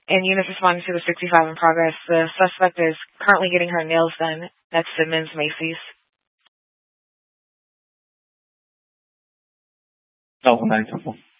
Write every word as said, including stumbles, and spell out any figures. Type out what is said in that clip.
And units responding to the sixty-five in progress. The suspect is currently getting her nails done next to Men's Macy's. Oh, nice.